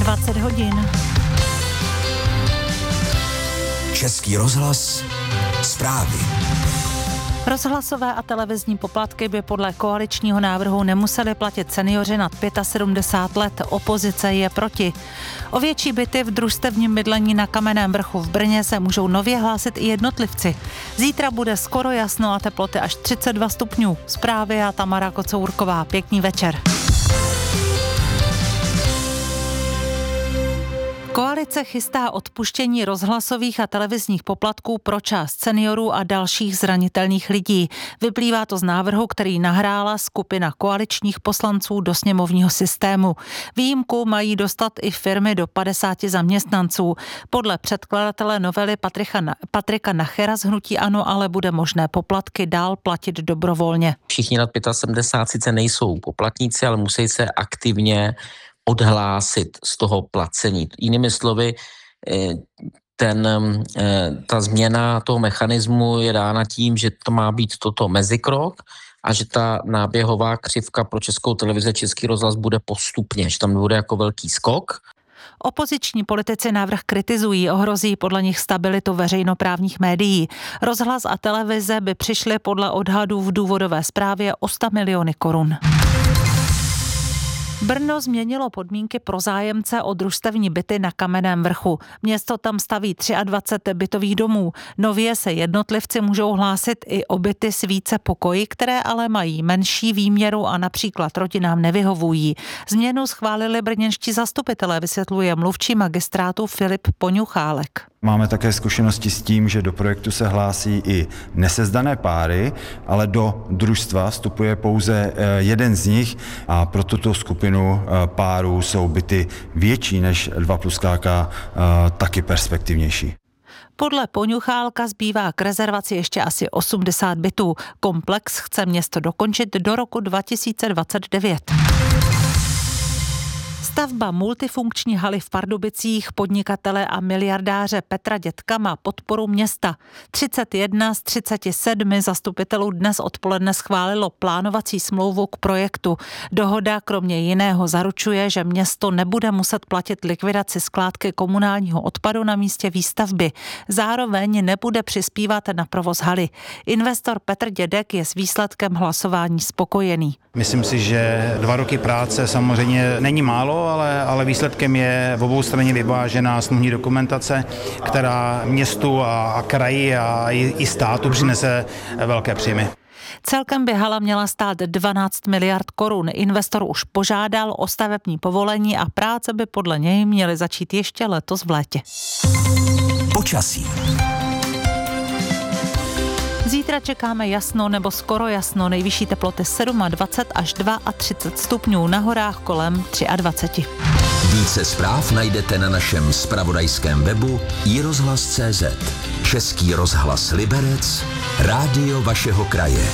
20 hodin. Český rozhlas, zprávy. Rozhlasové a televizní poplatky by podle koaličního návrhu nemuseli platit seniori nad 75 let. Opozice je proti. O větší byty v družstevním bydlení na Kamenném Vrchu v Brně se můžou nově hlásit i jednotlivci. Zítra bude skoro jasno a teploty až 32 stupňů. Zprávy a Tamara Kocourková. Pěkný večer. Koalice chystá odpuštění rozhlasových a televizních poplatků pro část seniorů a dalších zranitelných lidí. Vyplývá to z návrhu, který nahrála skupina koaličních poslanců do sněmovního systému. Výjimku mají dostat i firmy do 50 zaměstnanců. Podle předkladatele novely Patrika Nachera z hnutí ANO ale bude možné poplatky dál platit dobrovolně. Všichni nad 75 sice nejsou poplatníci, ale musí se aktivně odhlásit z toho placení. Jinými slovy, ta změna toho mechanismu je dána tím, že to má být toto mezikrok a že ta náběhová křivka pro Českou televizi, Český rozhlas bude postupně, že tam bude jako velký skok. Opoziční politici návrh kritizují, ohrozí podle nich stabilitu veřejnoprávních médií. Rozhlas a televize by přišly podle odhadů v důvodové zprávě o 100 miliony korun. Brno změnilo podmínky pro zájemce o družstevní byty na Kamenném Vrchu. Město tam staví 23 bytových domů. Nově se jednotlivci můžou hlásit i o byty s více pokoji, které ale mají menší výměru a například rodinám nevyhovují. Změnu schválili brněnští zastupitelé, vysvětluje mluvčí magistrátu Filip Poňuchálek. Máme také zkušenosti s tím, že do projektu se hlásí i nesezdané páry, ale do družstva vstupuje pouze jeden z nich a pro tuto skupinu párů jsou byty větší než 2+KK taky perspektivnější. Podle Poňuchálka zbývá k rezervaci ještě asi 80 bytů. Komplex chce město dokončit do roku 2029. Stavba multifunkční haly v Pardubicích podnikatele a miliardáře Petra Dětka má podporu města. 31 z 37 zastupitelů dnes odpoledne schválilo plánovací smlouvu k projektu. Dohoda kromě jiného zaručuje, že město nebude muset platit likvidaci skládky komunálního odpadu na místě výstavby. Zároveň nebude přispívat na provoz haly. Investor Petr Dědek je s výsledkem hlasování spokojený. Myslím si, že 2 roky práce samozřejmě není málo, ale výsledkem je v obou straně vyvážená smluvní dokumentace, která městu a kraji a i státu přinese velké příjmy. Celkem by hala měla stát 12 miliard korun. Investor už požádal o stavební povolení a práce by podle něj měly začít ještě letos v létě. Počasí. Zítra čekáme jasno nebo skoro jasno, nejvyšší teploty 27 až 32 stupňů, na horách kolem 23. Více zpráv najdete na našem zpravodajském webu iRozhlas.cz. Český rozhlas Liberec, rádio vašeho kraje.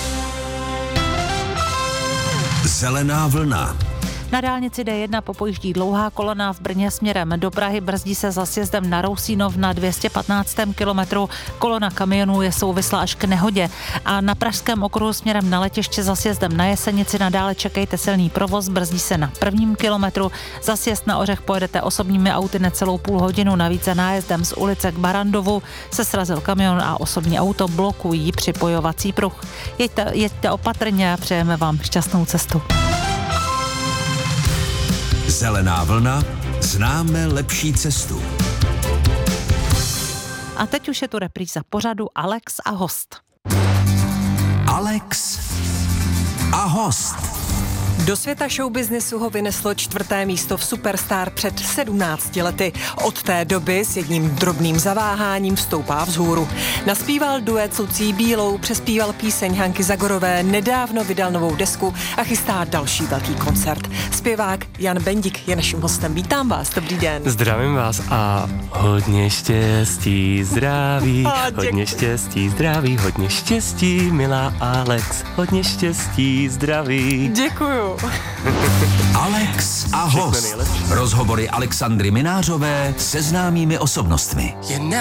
Zelená vlna. Na dálnici D1 popojíždí dlouhá kolona v Brně směrem do Prahy, brzdí se za sjezdem na Rousínov na 215. kilometru. Kolona kamionů je souvislá až k nehodě. A na pražském okruhu směrem na letiště za sjezdem na Jesenici nadále čekejte silný provoz, brzdí se na 1. kilometru. Za sjezd na Ořech pojedete osobními auty necelou půl hodinu, navíc za nájezdem z ulice k Barandovu se srazil kamion a osobní auto blokují připojovací pruh. Jeďte opatrně a přejeme vám šťastnou cestu. Zelená vlna, známe lepší cestu. A teď už je tu repríza pořadu Alex a host. Alex a host. Do světa showbiznesu ho vyneslo 4. místo v Superstar před 17 lety. Od té doby s jedním drobným zaváháním vstoupá vzhůru. Naspíval duet s Lucí Bílou, přespíval píseň Hanky Zagorové, nedávno vydal novou desku a chystá další velký koncert. Zpěvák Jan Bendik je naším hostem. Vítám vás, dobrý den. Zdravím vás a hodně štěstí, zdraví, hodně štěstí, zdraví, hodně štěstí, milá Alex, hodně štěstí, zdraví. Děkuju. Alex a host. Rozhovory Alexandry Minářové se známými osobnostmi.